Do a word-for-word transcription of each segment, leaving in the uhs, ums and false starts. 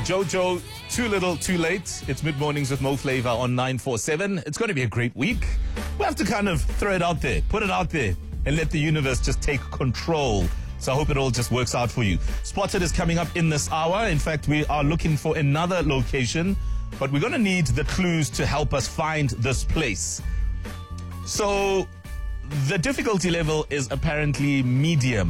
Jojo, too little, too late. It's mid-mornings with Mo Flava on nine four seven. It's going to be a great week. We have to kind of throw it out there, put it out there, and let the universe just take control. So I hope it all just works out for you. Spotted is coming up in this hour. In fact, we are looking for another location, but we're going to need the clues to help us find this place. So the difficulty level is apparently medium.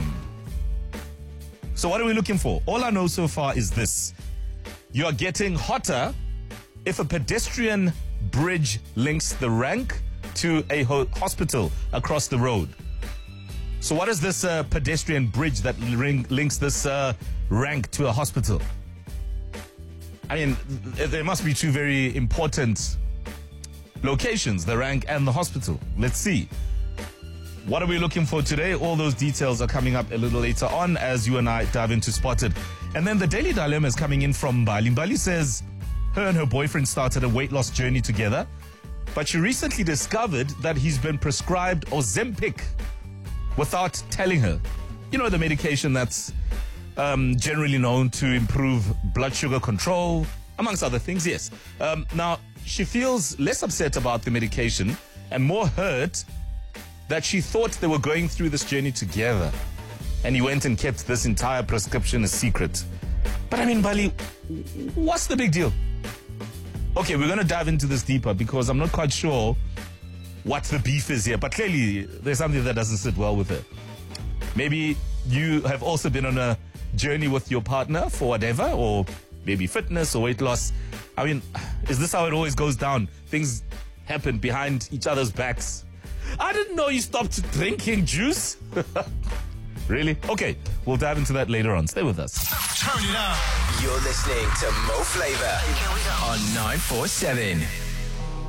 So what are we looking for? All I know so far is this. You are getting hotter if a pedestrian bridge links the rank to a ho- hospital across the road. So what is this uh, pedestrian bridge that ring- links this uh, rank to a hospital? I mean, th- there must be two very important locations, the rank and the hospital. Let's see. What are we looking for today? All those details are coming up a little later on as you and I dive into Spotted. And then the Daily Dilemma is coming in from Mbali. Mbali says her and her boyfriend started a weight loss journey together, but she recently discovered that he's been prescribed Ozempic without telling her. You know, the medication that's um, generally known to improve blood sugar control, amongst other things, yes. Um, now, she feels less upset about the medication and more hurt that she thought they were going through this journey together. And he went and kept this entire prescription a secret. But I mean, Bali, what's the big deal? Okay, we're going to dive into this deeper because I'm not quite sure what the beef is here. But clearly, there's something that doesn't sit well with her. Maybe you have also been on a journey with your partner for whatever, or maybe fitness or weight loss. I mean, is this how it always goes down? Things happen behind each other's backs. I didn't know you stopped drinking juice. Really? Okay, we'll dive into that later on. Stay with us. Turn it up. You're listening to Mo Flava on nine four seven.